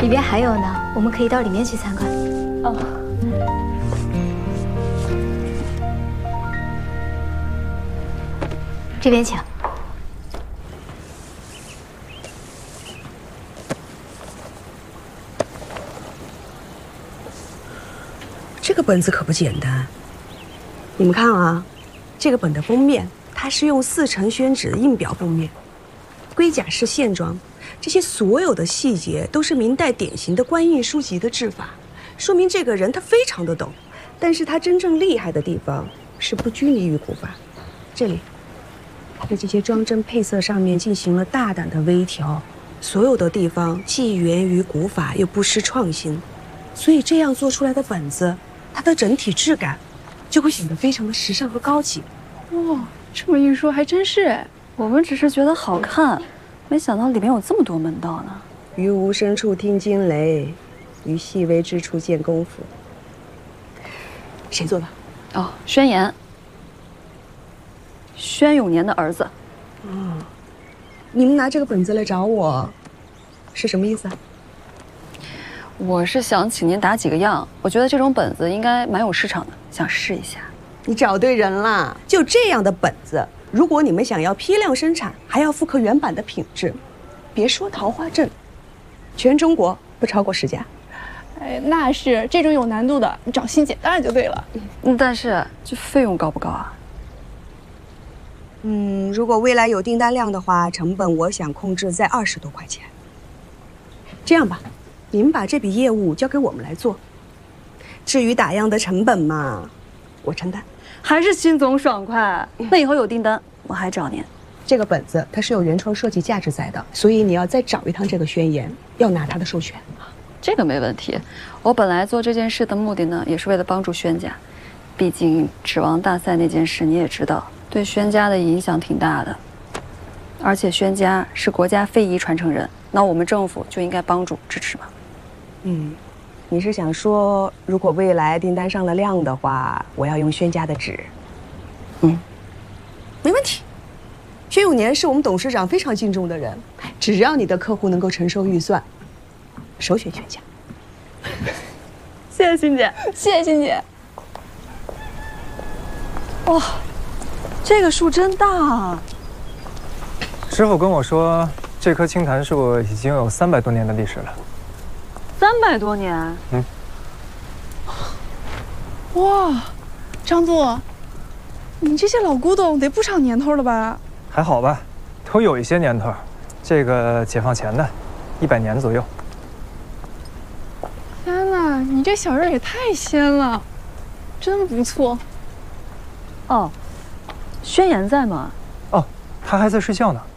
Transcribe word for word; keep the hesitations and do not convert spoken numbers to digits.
里边还有呢，我们可以到里面去参观。 哦。 这边请。 这个本子可不简单，你们看啊，这个本的封面它是用四层宣纸的硬表封面，龟甲式线装，这些所有的细节都是明代典型的官印书籍的制法，说明这个人他非常的懂。但是他真正厉害的地方是不拘泥于古法，这里他在这些装帧配色上面进行了大胆的微调，所有的地方既源于古法又不失创新，所以这样做出来的本子，它的整体质感就会显得非常的时尚和高级。 哇，这么一说还真是哎，我们只是觉得好看，没想到里面有这么多门道呢。 于无声处听惊雷，于细微之处见功夫。谁做的？ 哦，宣言，宣永年的儿子。 哦，你们拿这个本子来找我，是什么意思啊？ 我是想请您打几个样，我觉得这种本子应该蛮有市场的，想试一下。 你找对人了，就这样的本子，如果你们想要批量生产，还要复刻原版的品质，别说桃花镇，全中国不超过十家。 哎，那是这种有难度的，你找欣姐当然就对了。 嗯，但是这费用高不高啊？ 嗯，如果未来有订单量的话，成本我想控制在二十多块钱。这样吧，你们把这笔业务交给我们来做，至于打样的成本嘛，我承担。 还是辛总爽快。那以后有订单我还找您。 这个本子它是有原创设计价值在的，所以你要再找一趟这个宣言，要拿它的授权。 这个没问题。我本来做这件事的目的呢，也是为了帮助宣家。毕竟指王大赛那件事你也知道，对宣家的影响挺大的。而且宣家是国家非遗传承人，那我们政府就应该帮助支持嘛。 嗯，你是想说，如果未来订单上了量的话，我要用宣家的纸？嗯，没问题。宣永年是我们董事长非常敬重的人，只要你的客户能够承受预算，首选宣家。 谢谢欣姐， 谢谢欣姐。 哇，这个树真大。 师傅跟我说，这棵青檀树已经有三百多年的历史了。 三百多年？ 嗯。 哇，张总，你这些老古董得不少年头了吧？ 还好吧，都有一些年头。这个解放前的，一百年左右。 天哪，你这小人也太仙了，真不错。 哦，宣言在吗？ 哦，他还在睡觉呢。